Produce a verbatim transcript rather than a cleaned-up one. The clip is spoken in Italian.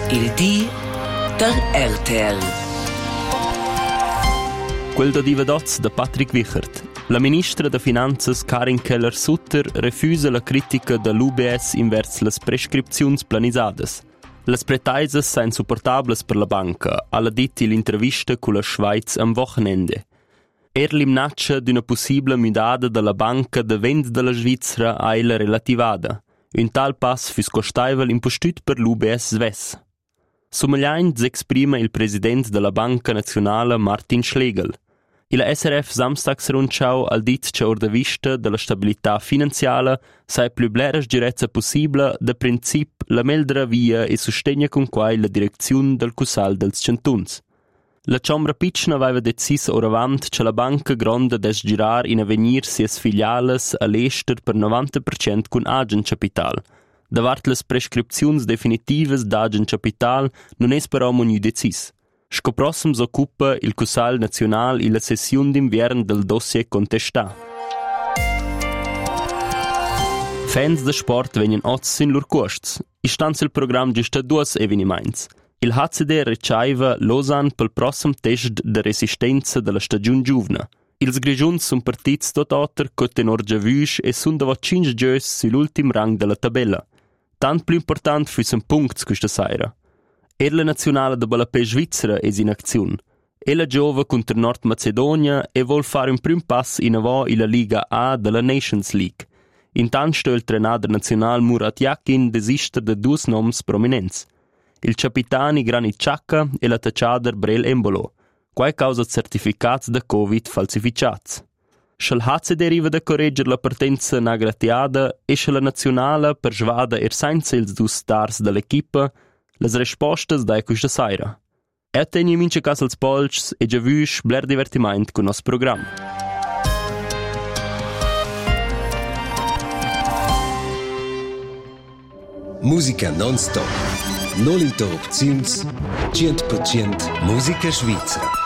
Il di der R T L. Quel da divadoz da Patrick Wichert. La ministra de Finanzas Karin Keller-Sutter refusa la critica dell'U B S invers las prescripziuns planisadas. Las pretaisas sa insupportables per la banca, alla ditti l'intervista con la Schweiz am Wochenende. Er l'imnaccia d'una possibile mudada della banca de vent della Svizzera a ella relativada. Un tal pass fus costaivel impostut per l'U B S Sves. Somagliain s'exprima il president della Banca Nazionale Martin Schlegel. Il S R F samstags rundschau al dit che or da vista della stabilità finanziala sai più blera sgirezza possibile da princip la meldra via e sostegna con quai la direzione del Cussal dels Centuns. La Ciambra Pitschna aveva decis oravant che la banca gronda des girar in avenir sies filiales all'ester per novanta per cent con agent capital. Davart las prescripziuns definitivas d'agent capital non es però monu decis. Sco prossem s'occupa il Cussal Nacional e la sessione d'invern del dossier contestà. Fans de sport venien oz in lur costs. Istanz il programma giusta duas eveniments. Il H C D recaiva Lausanne pel prossem test de resistenza della stagione giuvna. Ils grigiuns sun partits tot otter co tenor giavusch e sun davot cinque giös sull'ultim rang della tabella. Tant più important füssen punkts questa saira. Er la nazionale de Ballapè Svizzera es in azione. Ella giova contro Nord Macedonia e vol fare un prim pass in avò in la Liga A della Nations League. Intant sto il trenader nazional Murat Yakin desista de dus noms prominents. Il capitani Granit Xhaka e la tacciader Brel Embolo, quai causa certificats de Covid falsificats. Schel H C D riva da corregger la partenza nagratiada e schel la nazionale per svada er senza ils dus stars dell'equipa las respostas dai questa saira. E teni mince cas als polcs e già vusch bler divertiment con nos program. Musica non-stop. Null interrupziuns. cent per cent Musica Svizra.